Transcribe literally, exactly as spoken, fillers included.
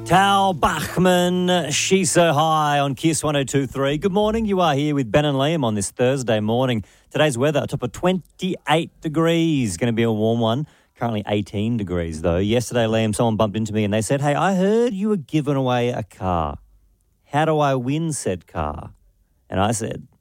Tal Bachman, She's So High on Kiss one oh two point three. Good morning. You are here with Ben and Liam on this Thursday morning. Today's weather, a top of twenty-eight degrees. Going to be a warm one. Currently eighteen degrees, though. Yesterday, Liam, someone bumped into me and they said, hey, I heard you were giving away a car. How do I win said car? And I said,